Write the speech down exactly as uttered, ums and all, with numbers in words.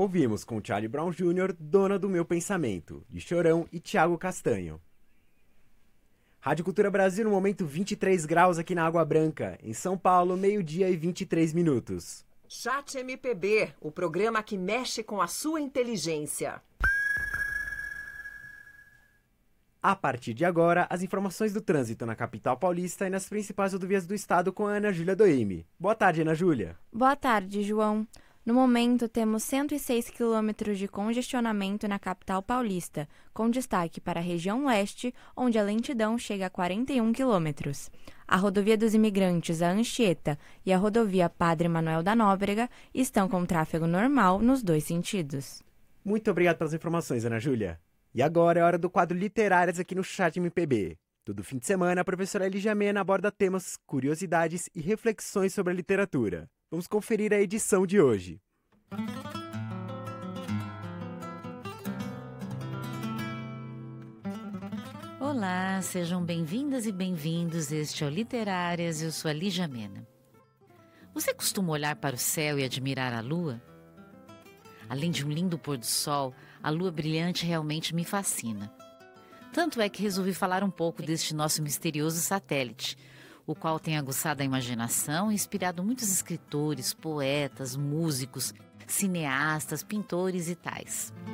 Ouvimos com Charlie Brown Júnior, Dona do Meu Pensamento, de Chorão e Thiago Castanho. Rádio Cultura Brasil, no momento vinte e três graus aqui na Água Branca. Em São Paulo, meio-dia e vinte e três minutos. Chat M P B, o programa que mexe com a sua inteligência. A partir de agora, as informações do trânsito na capital paulista e nas principais rodovias do estado com a Ana Júlia Doime. Boa tarde, Ana Júlia. Boa tarde, João. No momento, temos cento e seis quilômetros de congestionamento na capital paulista, com destaque para a região leste, onde a lentidão chega a quarenta e um quilômetros. A rodovia dos imigrantes, a Anchieta, e a rodovia Padre Manuel da Nóbrega estão com tráfego normal nos dois sentidos. Muito obrigado pelas informações, Ana Júlia. E agora é hora do quadro Literárias aqui no Chat M P B. Todo fim de semana, a professora Lígia Mena aborda temas, curiosidades e reflexões sobre a literatura. Vamos conferir a edição de hoje. Olá, sejam bem-vindas e bem-vindos. Este é o Literárias, eu sou a Lígia Mena. Você costuma olhar para o céu e admirar a lua? Além de um lindo pôr do sol, a lua brilhante realmente me fascina. Tanto é que resolvi falar um pouco deste nosso misterioso satélite, o qual tem aguçado a imaginação e inspirado muitos escritores, poetas, músicos, cineastas, pintores e tais.